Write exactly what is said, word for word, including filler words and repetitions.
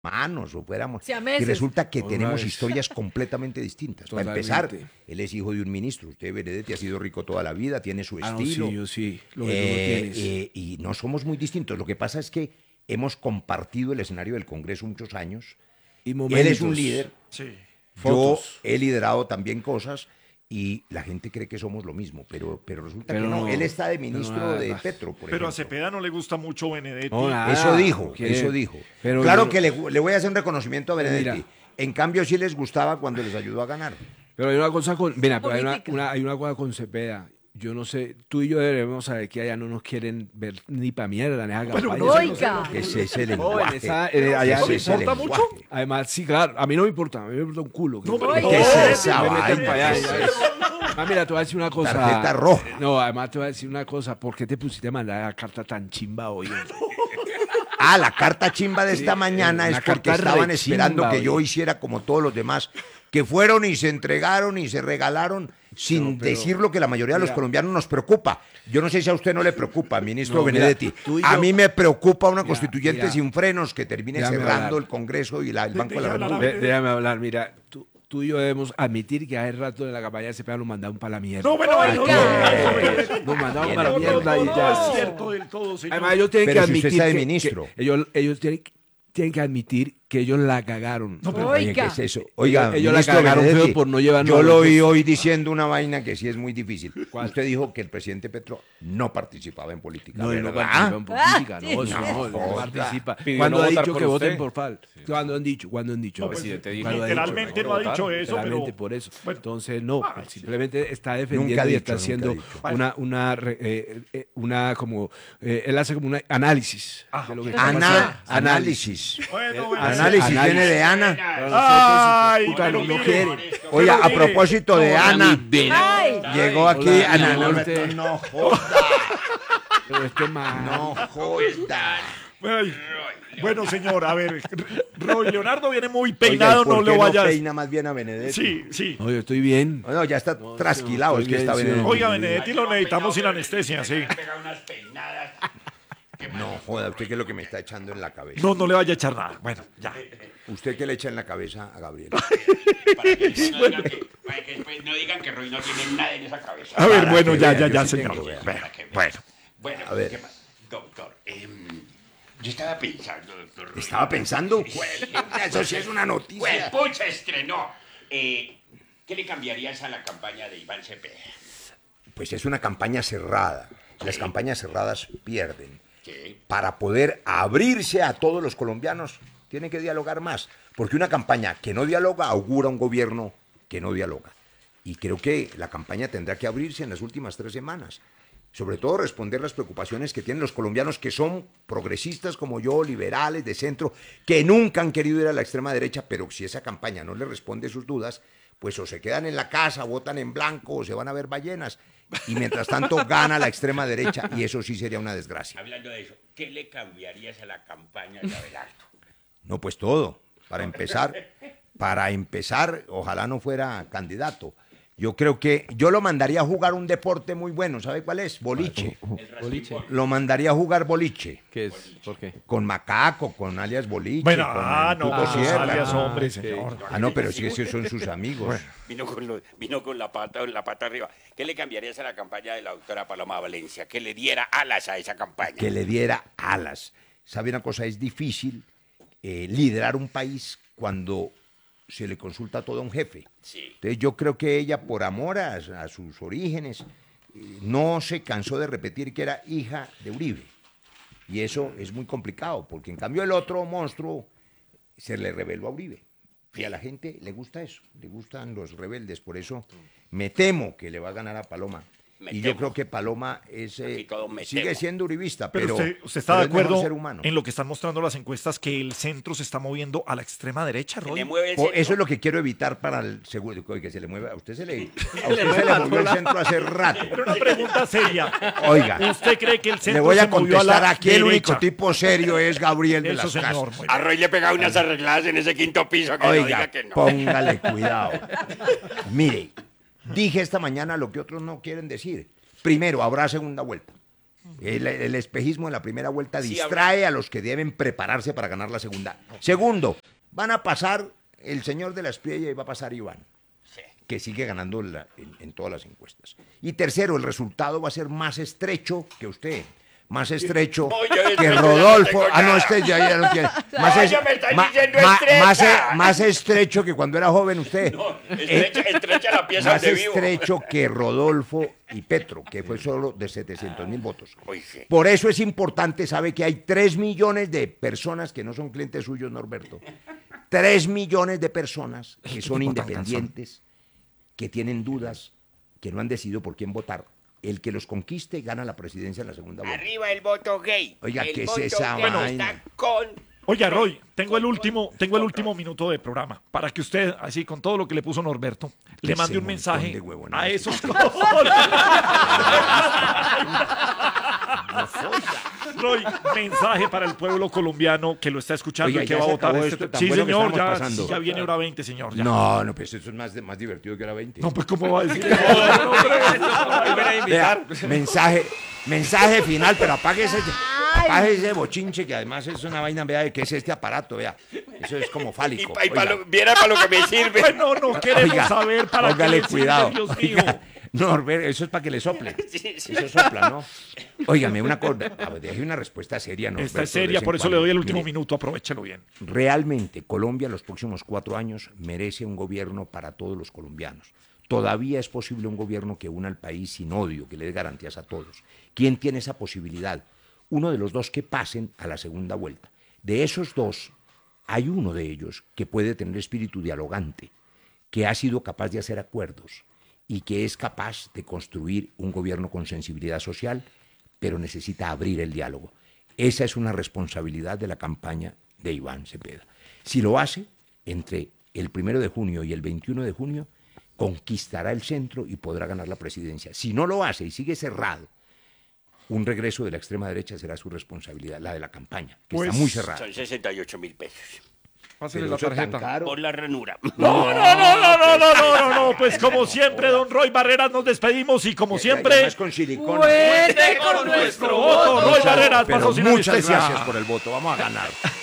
hermanos o fuéramos. Siameses. Y resulta que Una tenemos vez. historias completamente distintas. Para Totalmente. empezar, él es hijo de un ministro. Usted, Benedetti, ha sido rico toda la vida, tiene su Ah, no, estilo. sí, yo sí. Lo que tú no Eh, tienes. eh, y no somos muy distintos. Lo que pasa es que hemos compartido el escenario del Congreso muchos años. Y Él momentos. es un líder. Sí. Yo Fotos. he liderado también cosas y la gente cree que somos lo mismo, pero, pero resulta Pero que no. no, Él está de pero ministro nada de más. Petro, por Pero a ejemplo. Cepeda no le gusta mucho Benedetti. No, nada. Eso dijo, que- eso dijo. pero claro yo- que le, le voy a hacer un reconocimiento a Benedetti. Mira. En cambio, sí les gustaba cuando les ayudó a ganar. Pero hay una cosa con. Mira, pero hay una, Política. una- hay una cosa con Cepeda. Yo no sé, tú y yo debemos saber que allá no nos quieren ver ni pa' mierda en esa campaña. Oiga. Ese es el No, en lenguaje. esa- eh, allá Ese me es el importa lenguaje. mucho. Además, sí, claro, a mí no me importa, a mí me importa un culo. No, que- pero- ¿Qué es esa me meten vaina? pa' allá, ¿Qué es ya. eso? Ah, mira, te voy a decir una cosa. Tarjeta roja. No, además te voy a decir una cosa. ¿Por qué te pusiste a mandar la carta tan chimba hoy? Ah, la carta chimba de esta mañana una es porque carta estaban re esperando chimba, que yo oye. hiciera como todos los demás, que fueron y se entregaron y se regalaron sin No, pero- decir lo que la mayoría de los mira. colombianos nos preocupa. Yo no sé si a usted no le preocupa, ministro No, mira, Benedetti. tú y A yo- mí me preocupa una Mira, constituyente mira. sin frenos que termine Déjame cerrando hablar. el Congreso y la- el Banco de la Déjame hablar. República. De- déjame hablar, mira, tú, tú y yo debemos admitir que hace rato de la campaña de Cepeda nos mandaron para la mierda. No, bueno, no, no, Oiga. no, Benedetti. Nos mandaron Bien, para la No, no, mierda no, y no, ya. no es cierto del todo, señor. Además, ellos tienen Pero que si usted admitir está de que- ministro. que ellos, ellos tienen, tienen que admitir que ellos la cagaron. No, pero- Oye, Oiga. ¿qué es eso? Oiga, Ellos- ellos la ministro cagaron feo Benedetti, por no llevarnos yo a lo los oí dos. hoy diciendo una vaina que sí es muy difícil. ¿Cuál? Usted dijo que el presidente Petro no participaba en política. No, él no ¿verdad? participa en política, Ah, no, sí. eso no, él no joda. participa. Pidió ¿Cuándo no ha votar dicho por que voten usted. por F A L? ¿Cuándo han dicho? ¿Cuándo han dicho? No, pues, presidente dijo. ¿Cuándo ha dicho? literalmente no ha dicho eso, pero... Literalmente por eso. Bueno. Entonces, no, Ah, él sí. simplemente está Nunca ha defendiendo y dicho, está nunca haciendo ha dicho. una, una, re- eh, eh, una como, eh, él hace como un análisis Ah, de lo que ok. está Ana, pasando. análisis. Bueno, bueno, Hace Análisis análisis. viene de Ana. Pero no sé Ay, qué, si puta, pero no, no mire. quieren. Oiga, Pero a mire. propósito de Ana, Ay. llegó aquí Hola, Ana. mi No, amor. no, no joda, Pero este man, no joda. Ay, bueno, señor, a ver, Roy Leonardo viene muy Oiga, peinado, ¿y por no qué lo vayas. peina más bien a Benedetti? Sí, sí. no, yo estoy bien. No, no, ya está trasquilado, es que estoy está bien, sí. Benedetti. Oiga, Benedetti lo necesitamos sin anestesia, sí. No joda, ¿usted qué es lo que me está echando en la cabeza? No, no le vaya a echar nada. Bueno, ya. ¿Usted qué le echa en la cabeza a Gabriel? Para que, después no digan que, para que después no digan que Roy no tiene nada en esa cabeza. A ver, Para bueno, que ya, vea, ya, yo ya, sí señor. tengo, vea. Bueno, que vea. bueno. Bueno, A ver. ¿qué más? Doctor, em, yo estaba pensando, doctor. Roy. ¿Estaba pensando? Eso sí es una Pues, noticia. pucha, estrenó. Eh, ¿Qué le cambiarías a la campaña de Iván Cepeda? Pues es una campaña cerrada. Las campañas cerradas pierden. ¿Qué? Para poder abrirse a todos los colombianos, tiene que dialogar más. Porque una campaña que no dialoga augura un gobierno que no dialoga. Y creo que la campaña tendrá que abrirse en las últimas tres semanas. Sobre todo responder las preocupaciones que tienen los colombianos que son progresistas como yo, liberales, de centro, que nunca han querido ir a la extrema derecha, pero si esa campaña no les responde sus dudas, pues o se quedan en la casa, votan en blanco o se van a ver ballenas. Y mientras tanto gana la extrema derecha y eso sí sería una desgracia. Hablando de eso, ¿qué le cambiarías a la campaña de Abelardo? No, pues todo. Para empezar, para empezar, ojalá no fuera candidato. Yo creo que yo lo mandaría a jugar un deporte muy bueno. ¿Sabe cuál es? Boliche. Boliche. Lo mandaría a jugar boliche. ¿Qué es? ¿Por qué? Con Macaco, con alias Boliche. Bueno, con ah, el no, Tuco pues Sierra. alias hombre, ok. señor. Ah, no, pero sí, esos son sus amigos. Vino con, lo- vino con la pata la pata arriba. ¿Qué le cambiarías a la campaña de la doctora Paloma Valencia? Que le diera alas a esa campaña. Que le diera alas. ¿Sabe una cosa? Es difícil eh, liderar un país cuando se le consulta todo a un jefe. Sí. Entonces yo creo que ella, por amor a, a sus orígenes, eh, no se cansó de repetir que era hija de Uribe. Y eso es muy complicado, porque en cambio el otro monstruo se le reveló a Uribe. Y a la gente le gusta eso, le gustan los rebeldes. Por eso me temo que le va a ganar a Paloma. Me y yo temo. creo que Paloma es, eh, Aquí todos me sigue temo. siendo uribista, Pero, pero, usted, usted está pero de es mejor acuerdo ser humano. en lo que están mostrando las encuestas que el centro se está moviendo a la extrema derecha, Que Roy. le mueve el O centro. eso es lo que quiero evitar para el seguro, que se le mueva. A usted se le, a usted se le movió el centro hace rato. Pero una pregunta seria. Oiga, ¿Usted cree que el le centro voy a se movió a contestar la aquí. El único derecha? tipo serio es Gabriel de Eso, las señor. Casas. muy A bien. Roy le pegaba unas arregladas en ese quinto piso que no Oiga, diga que no. póngale cuidado. Mire, dije esta mañana lo que otros no quieren decir. Primero, habrá segunda vuelta. El, el espejismo de la primera vuelta Sí, distrae a los que deben prepararse para ganar la segunda. Segundo, van a pasar el señor de la Espriella y va a pasar Iván, Sí. que sigue ganando la- en, en todas las encuestas. Y tercero, el resultado va a ser más estrecho que usted. Más estrecho No, yo de que estrecho Rodolfo. ya no tengo Ah, no, nada. este ya, ya no tiene. Más, No, es- ya me está ma- diciendo ma- estrecha. más, e- más estrecho que cuando era joven usted. No, estrecha, estrecha la pieza Más de vivo. estrecho que Rodolfo y Petro, que fue solo de setecientos mil votos. Uy, sí. Por eso es importante, sabe que hay tres millones de personas que no son clientes suyos, Norberto. Tres millones de personas que son independientes, que tienen dudas, que no han decidido por quién votar. El que los conquiste gana la presidencia en la segunda vuelta. Arriba el voto gay. Oiga, el ¿qué es voto esa gay vaina? está con... Oiga, Roy, tengo el último, tengo el último minuto de programa para que usted, así con todo lo que le puso Norberto, le mande Ese un montón mensaje de huevonadas. a esos. Roy, mensaje para el pueblo colombiano que lo está escuchando Oiga, y que ya va a se votar acabó este. esto tan Sí, bueno que señor, estamos ya, pasando. ya viene hora veinte, señor. Ya. No, no, pues eso es más, de- más divertido que era veinte. No, pues cómo va a decir. No, no, hombre. Vea, mensaje, mensaje final, pero apague ese, apague ese bochinche que además es una vaina, vea, de que es este aparato, vea. Eso es como Y, fálico. pa- y pa Oiga. lo- viera para lo que me sirve. Bueno, no queremos Oiga, saber para qué póngale le sirve, cuidado. Dios mío. Oiga, Norbert, eso es para que le sople. Sí, sí. Eso sopla, ¿no? Óigame, una cosa, a ver, deje una respuesta seria, Norberto. Esta es de seria, vez en por eso cuando. le doy el último Mire, minuto, aprovechelo bien. realmente Colombia en los próximos cuatro años merece un gobierno para todos los colombianos. Todavía es posible un gobierno que una al país sin odio, que le dé garantías a todos. ¿Quién tiene esa posibilidad? Uno de los dos que pasen a la segunda vuelta. De esos dos, hay uno de ellos que puede tener espíritu dialogante, que ha sido capaz de hacer acuerdos y que es capaz de construir un gobierno con sensibilidad social, pero necesita abrir el diálogo. Esa es una responsabilidad de la campaña de Iván Cepeda. Si lo hace, entre el primero de junio y el veintiuno de junio, conquistará el centro y podrá ganar la presidencia. Si no lo hace y sigue cerrado, un regreso de la extrema derecha será su responsabilidad, la de la campaña, que Pues, está muy cerrada. Son sesenta y ocho mil pesos. Pásele Pero la eso tan tarjeta. caro. Por la ranura. No, no, no, no, no, no, no, no, no, pues como siempre, don Roy Barreras, nos despedimos y como siempre, Además con silicona. Cuente con nuestro voto, Roy Barreras, Pero pasó sin muchas anestesia. gracias por el voto, vamos a ganar.